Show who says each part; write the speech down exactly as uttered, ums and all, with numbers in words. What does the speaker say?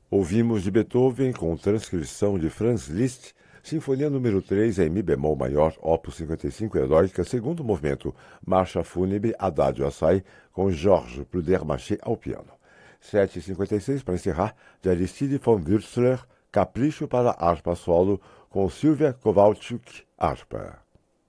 Speaker 1: Ouvimos de Beethoven com transcrição de Franz Liszt, Sinfonia número três em Mi bemol maior, opus cinquenta e cinco Heróica, segundo movimento, Marcha Fúnebre Adagio Assai, com Georges Pludermacher ao piano. sete e cinquenta e seis para encerrar, de Aristide von Würzler, Capricho para harpa solo, com Silvia Kowalczyk, harpa.